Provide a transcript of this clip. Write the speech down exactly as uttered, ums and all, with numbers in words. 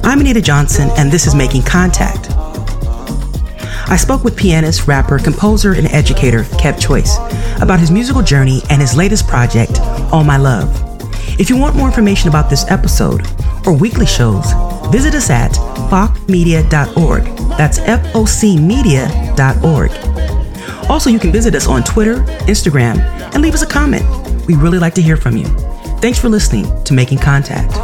I'm Anita Johnson, and this is Making Contact. I spoke with pianist, rapper, composer, and educator Kev Choice about his musical journey and his latest project, All My Love. If you want more information about this episode or weekly shows, visit us at foc media dot org. That's F O C media dot org. Also, you can visit us on Twitter, Instagram, and leave us a comment. We really like to hear from you. Thanks for listening to Making Contact.